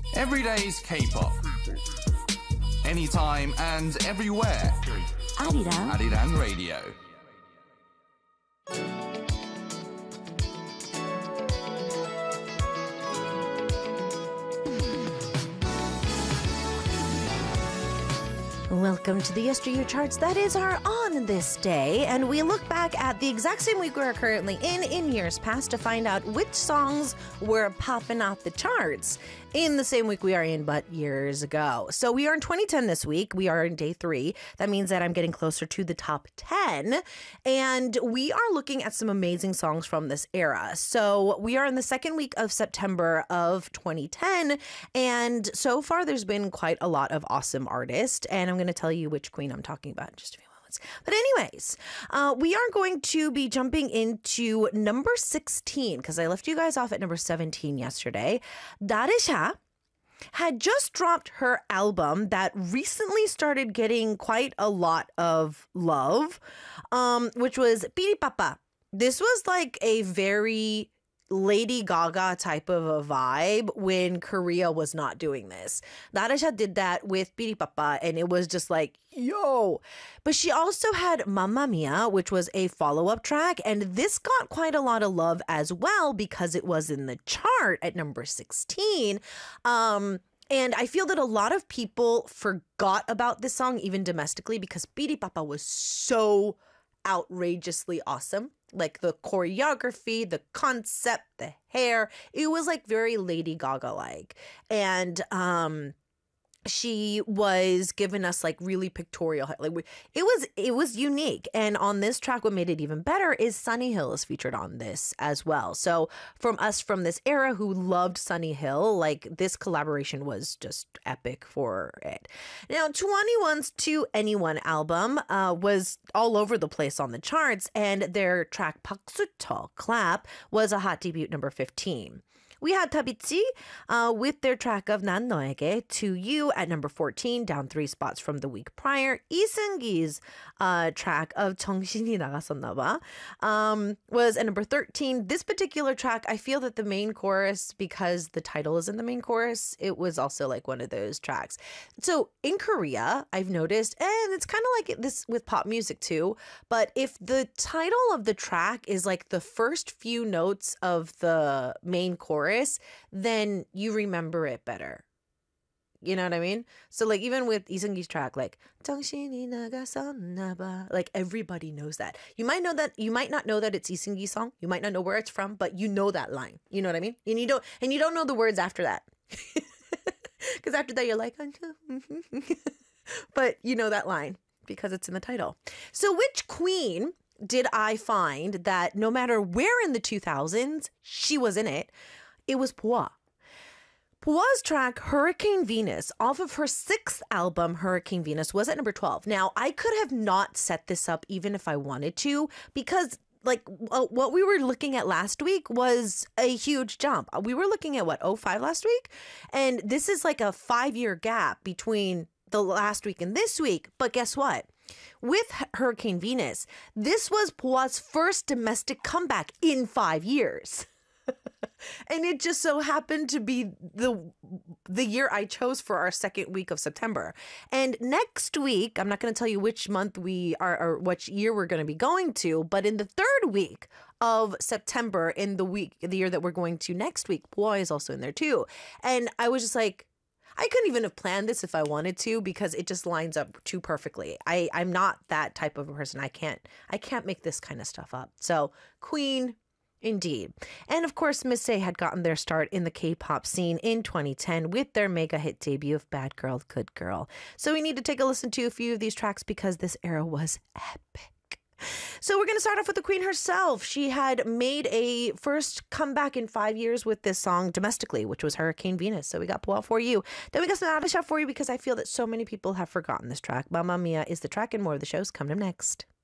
Everyday's K-pop. Anytime and everywhere. Arirang Radio. Welcome to the Yesteryear Charts. That is our On This Day, and we look back at the exact same week we are currently in years past to find out which songs were popping off the charts in the same week we are in, but years ago. So we are in 2010 this week. We are in day 3. That means that I'm getting closer to the top 10, and we are looking at some amazing songs from this era. So we are in the second week of September of 2010, and so far there's been quite a lot of awesome artists, and I'm going to tell you which queen I'm talking about in just a few moments. But anyways, we are going to be jumping into number 16 because I left you guys off at number 17 yesterday. Darisha had just dropped her album that recently started getting quite a lot of love, which was Piripapa. This was like a very Lady Gaga type of a vibe when Korea was not doing this. Darisha did that with Piripapa, and it was just like, yo. But she also had Mamma Mia, which was a follow-up track, and this got quite a lot of love as well because it was in the chart at number 16. And I feel that a lot of people forgot about this song, even domestically, because Piripapa was so outrageously awesome. Like the choreography, the concept, the hair. It was like very Lady Gaga-like. And she was giving us like really pictorial, like it was unique. And on this track, what made it even better is Sunny Hill is featured on this as well. So from us from this era who loved Sunny Hill, like this collaboration was just epic for it. Now, 2NE1's To Anyone album was all over the place on the charts, and their track 박수쳐, Clap, was a hot debut number 15. We had Tabichi with their track of 난 너에게 To You at number 14, down 3 spots from the week prior. 이승기's track of 정신이 나갔었나 봐 was at number 13. This particular track, I feel that the main chorus, because the title is in the main chorus, it was also like one of those tracks. So in Korea, I've noticed, and it's kind of like this with pop music too, but if the title of the track is like the first few notes of the main chorus, then you remember it better. You know what I mean? So like even with Iseunggi's track, like 정신이 나갔었나 봐, like everybody knows that. You might not know that it's Iseunggi's song. You might not know where it's from, but you know that line. You know what I mean? And you don't know the words after that. Because after that you're like, but you know that line because it's in the title. So which queen did I find that no matter where in the 2000s she was in it? It was Pua. Pua's track Hurricane Venus off of her 6th album Hurricane Venus was at number 12. Now, I could have not set this up even if I wanted to, because like what we were looking at last week was a huge jump. We were looking at 05 last week, and this is like a 5-year gap between the last week and this week. But guess what? With Hurricane Venus, this was Pua's first domestic comeback in 5 years. And it just so happened to be the year I chose for our second week of September. And next week, I'm not going to tell you which month we are or which year we're going to be going to, but in the 3rd week of September, in the year that we're going to next week, Pua is also in there too. And I was just like, I couldn't even have planned this if I wanted to, because it just lines up too perfectly. I'm not that type of a person. I can't make this kind of stuff up. So Queen, indeed. And of course, Miss A had gotten their start in the K-pop scene in 2010 with their mega hit debut of Bad Girl, Good Girl. So we need to take a listen to a few of these tracks because this era was epic. So we're going to start off with the queen herself. She had made a first comeback in 5 years with this song domestically, which was Hurricane Venus. So we got Pua for you. Then we got Darisha for you because I feel that so many people have forgotten this track. Mamma Mia is the track, and more of the shows coming up next.